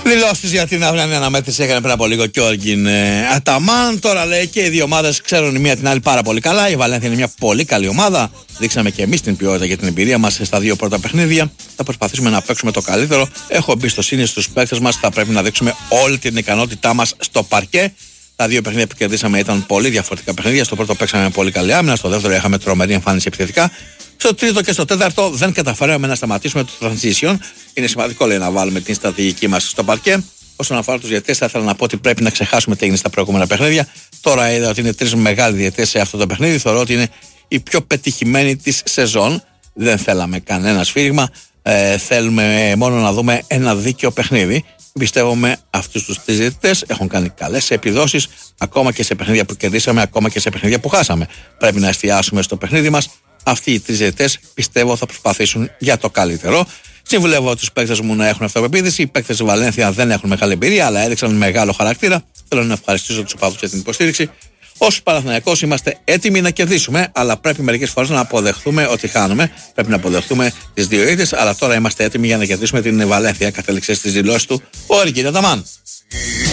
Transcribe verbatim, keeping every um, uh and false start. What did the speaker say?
Δηλώσεις για την αυριανή αναμέτρηση έκανε πριν από λίγο και ο Όργκιν ε, Αταμάν. Τώρα λέει και οι δύο ομάδες ξέρουν η μία την άλλη πάρα πολύ καλά. Η Βαλένθια είναι μια πολύ καλή ομάδα. Δείξαμε και εμείς την ποιότητα και την εμπειρία μας στα δύο πρώτα παιχνίδια. Θα προσπαθήσουμε να παίξουμε το καλύτερο. Έχω εμπιστοσύνη στους παίκτες μας. Θα πρέπει να δείξουμε όλη την ικανότητά μας στο παρκέ. Τα δύο παιχνίδια που κερδίσαμε ήταν πολύ διαφορετικά παιχνίδια. Στο πρώτο παίξαμε με πολύ καλή άμυνα. Στο δεύτερο είχαμε τρομερή εμφάνιση επιθετικά. Στο τρίτο και στο τέταρτο δεν καταφέραμε να σταματήσουμε το transition. Είναι σημαντικό, λέει, να βάλουμε την στρατηγική μας στο παρκέ. Όσον αφορά τους διαιτητές, θα ήθελα να πω ότι πρέπει να ξεχάσουμε τι έγινε στα προηγούμενα παιχνίδια. Τώρα είδα ότι είναι τρεις μεγάλοι διαιτητές σε αυτό το παιχνίδι. Θεωρώ ότι είναι η πιο πετυχημένη της σεζόν. Δεν θέλαμε κανένα σφύριγμα. Ε, θέλουμε μόνο να δούμε ένα δίκαιο παιχνίδι. Πιστεύουμε αυτούς τους τρεις διαιτητές έχουν κάνει καλές επιδόσεις ακόμα και σε παιχνίδια που κερδίσαμε, ακόμα και σε παιχνίδια που χάσαμε. Πρέπει να εστιάσουμε στο παιχνίδι μας. Αυτοί οι τρεις διαιτητές πιστεύω θα προσπαθήσουν για το καλύτερο. Συμβουλεύω τους παίκτες μου να έχουν αυτοπεποίθηση. Οι παίκτες της Βαλένθια δεν έχουν μεγάλη εμπειρία, αλλά έδειξαν μεγάλο χαρακτήρα. Θέλω να ευχαριστήσω τους οπαδούς για την υποστήριξη. Ως Παναθηναϊκός είμαστε έτοιμοι να κερδίσουμε, αλλά πρέπει μερικές φορές να αποδεχθούμε ότι χάνουμε. Πρέπει να αποδεχτούμε τις δύο ήττες, αλλά τώρα είμαστε έτοιμοι για να κερδίσουμε την Βαλένθια. Κατέληξε στις δηλώσεις του ο Όργκιν Αταμάν.